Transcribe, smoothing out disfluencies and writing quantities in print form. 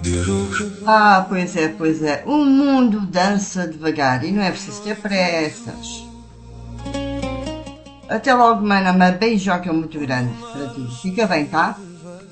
Ah, pois é. O mundo dança devagar e não é preciso ter pressas. Até logo, mana. Uma beijoca muito grande para ti. Fica bem, tá?